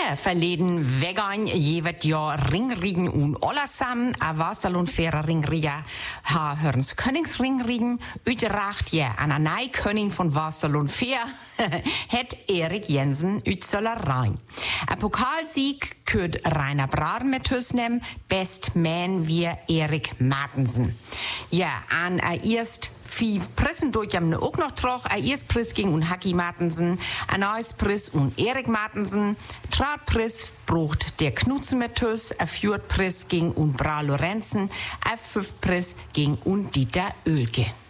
Ja, verleden vegan jeweils Jahr Ringriegen und allesamt, a Wasserl und fairer Ringriger, ha hörens Königsringriegen, uteracht ja an a nei König von Wasserl und Fair, het Erik Jensen Utzollerein. A Pokalsieg kürt Rainer Braden mit Hüsnem, Best Man wie Erik Martensen. Ja, an a erst 5 Prissen durch am auch noch troch, a erst Priss ging und Haki Martensen, a neues Priss und Erik Martensen, Tratpriss brucht der Knutzen mit Hüs, a Fjord Priss ging und Bra Lorenzen, a 5 Priss ging und Dieter Oelke.